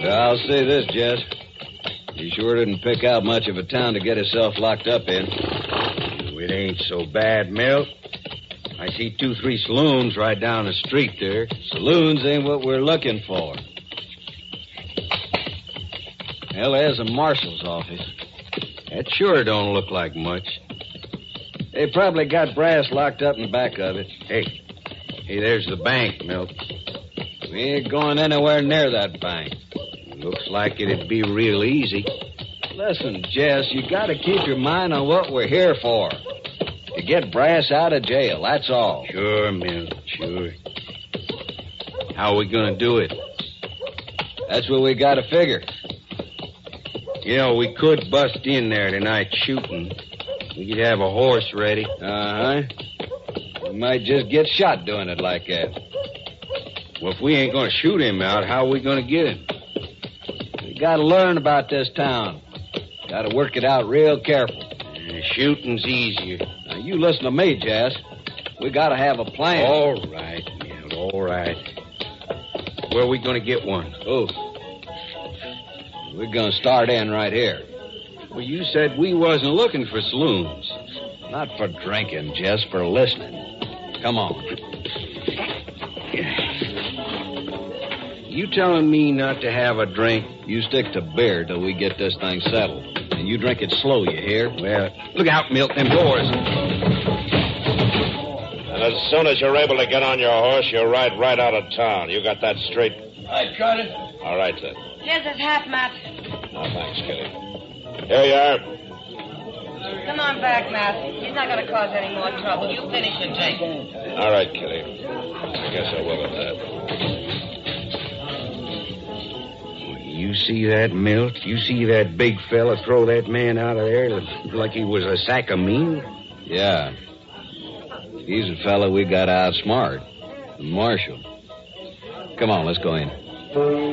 I'll say this, Jess. He sure didn't pick out much of a town to get himself locked up in. It ain't so bad, Milt. I see 2-3 saloons right down the street there. Saloons ain't what we're looking for. Well, there's a marshal's office. That sure don't look like much. They probably got brass locked up in the back of it. Hey, there's the bank, Milt. We ain't going anywhere near that bank. Looks like it'd be real easy. Listen, Jess, you got to keep your mind on what we're here for. To get Brass out of jail, that's all. Sure, Milt, sure. How are we going to do it? That's what we got to figure. You know, we could bust in there tonight shooting. We could have a horse ready. Uh-huh. We might just get shot doing it like that. Well, if we ain't going to shoot him out, how are we going to get him? We got to learn about this town. Got to work it out real careful. Shooting's easier. Now, you listen to me, Jess. We got to have a plan. All right, Milt, all right. Where are we going to get one? Oh. We're going to start in right here. Well, you said we wasn't looking for saloons. Not for drinking, Jess, for listening. Come on. You telling me not to have a drink? You stick to beer till we get this thing settled. And you drink it slow, you hear? Well, look out, Milt, them doors. And as soon as you're able to get on your horse, you ride right out of town. You got that straight? I got it. All right, then. Here's his hat, Matt. Oh, thanks, Kitty. Here you are. Come on back, Matt. He's not going to cause any more trouble. You finish your drink. All right, Kitty. I guess I will at that. You see that, Milt? You see that big fella throw that man out of there like he was a sack of meat? Yeah. He's the fella we got to outsmart. The marshal. Come on, let's go in.